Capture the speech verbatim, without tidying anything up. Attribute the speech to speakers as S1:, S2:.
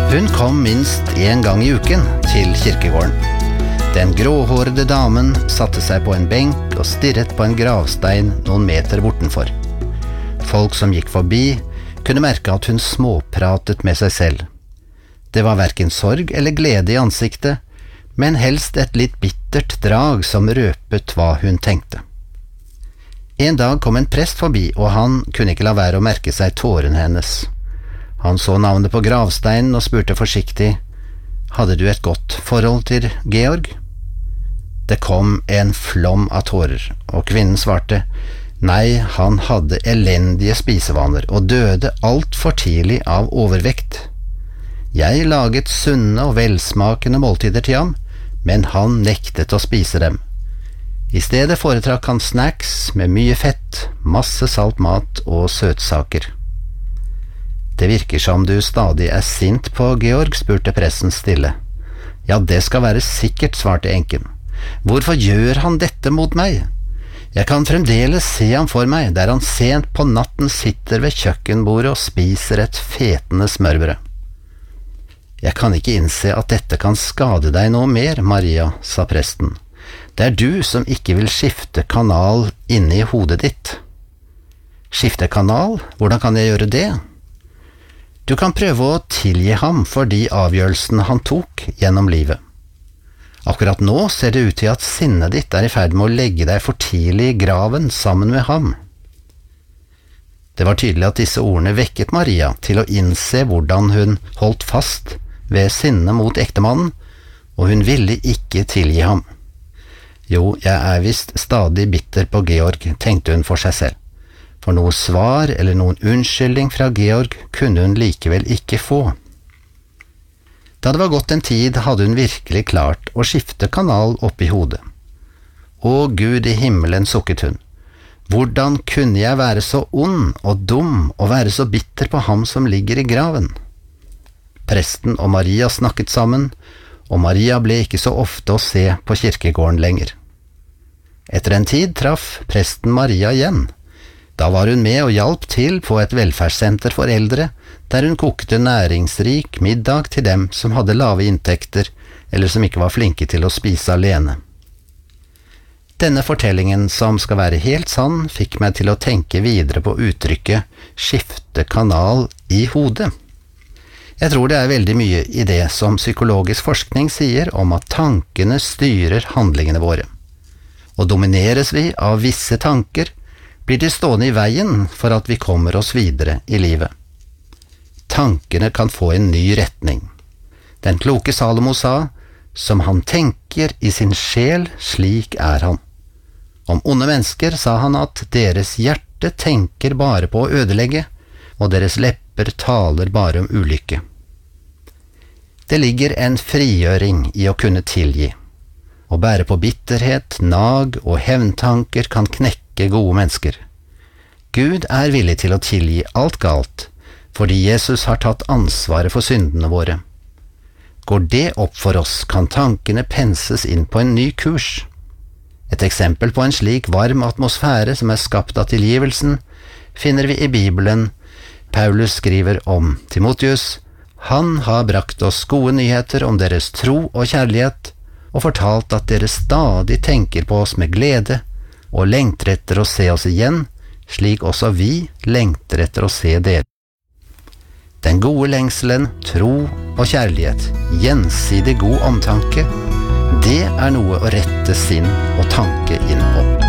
S1: Hun kom minst en gang i uken til kirkegården. Den gråhårede damen satte seg på en benk og stirret på en gravstein noen meter bortenfor. Folk som gikk forbi kunne merke at hun småpratet med seg selv. Det var hverken sorg eller glede i ansiktet, men helst et litt bittert drag som røpet hva hun tenkte. En dag kom en prest forbi, og han kunne ikke la være å merke seg tårene hennes. Han så navnet på gravsteinen og spurte forsiktig, «Hadde du et godt forhold til Georg?» Det kom en flom av tårer, og kvinnen svarte, «Nei, han hadde elendige spisevaner og døde alt for tidlig av overvekt. Jeg laget sunne og velsmakende måltider til ham, men han nektet å spise dem. I stedet foretrakk han snacks med mye fett, masse salt mat og søtsaker.» «Det virker som du stadig er sint på Georg», spurte presten stille. «Ja, det skal være sikkert», svarte enken. «Hvorfor gjør han dette mot meg? Jeg kan fremdeles se ham for meg, der han sent på natten sitter ved kjøkkenbordet og spiser et fetende smørbrød.» «Jeg kan ikke innse at dette kan skade deg noe mer, Maria», sa presten. «Det er du som ikke vil skifte kanal inne i hodet ditt.» «Skifte kanal? Hvordan kan jeg gjøre det?» «Du kan prøve å tilgi ham for de avgjørelsene han tok gjennom livet. Akkurat nå ser det ut til at sinnet ditt er i ferd med å legge deg for tidlig i graven sammen med ham.» Det var tydelig at disse ordene vekket Maria til å innse hvordan hun holdt fast ved sinnet mot ektemannen, og hun ville ikke tilgi ham. «Jo, jeg er visst stadig bitter på Georg», tenkte hun for seg selv. For noe svar eller noen unnskyldning fra Georg kunne hun likevel ikke få. Da det var gått en tid, hadde hun virkelig klart å skifte kanal opp i hodet. «Å Gud i himmelen», sukket hun. «Hvordan kunne jeg være så ond og dum og være så bitter på ham som ligger i graven?» Presten og Maria snakket sammen, og Maria ble ikke så ofte å se på kirkegården lenger. Etter en tid traff presten Maria igjen. Da var hun med og hjalp til på et velferdssenter for eldre, der hun kokte næringsrik middag til dem som hadde lave inntekter, eller som ikke var flinke til å spise alene. Denne fortellingen, som skal være helt sann, fikk meg til å tenke videre på uttrykket «skifte kanal i hodet». Jeg tror det er veldig mye i det som psykologisk forskning sier om at tankene styrer handlingene våre. Og domineres vi av visse tanker, blir de stående i veien for at vi kommer oss videre i livet. Tankene kan få en ny retning. Den kloke Salomo sa, «Som han tenker i sin sjel, slik er han.» Om onde mennesker sa han at deres hjerte tenker bare på å ødelegge, og deres lepper taler bare om ulykke. Det ligger en frigjøring i å kunne tilgi. Å bære på bitterhet, nag og hevntanker kan knekke gode mennesker. Gud er villig til å tilgi alt galt, fordi Jesus har tatt ansvaret for syndene våre. Går det opp for oss, kan tankene penses inn på en ny kurs. Et eksempel på en slik varm atmosfære som er skapt av tilgivelsen, finner vi i Bibelen. Paulus skriver om Timotheus, «Han har brakt oss gode nyheter om deres tro og kjærlighet, og fortalt at dere stadig tenker på oss med glede, og lengter etter å se oss igjen, slik også vi lengter etter å se dere.» Den gode lengselen, tro og kjærlighet, gjensidig god omtanke, det er noe å rette sinn og tanke inn på.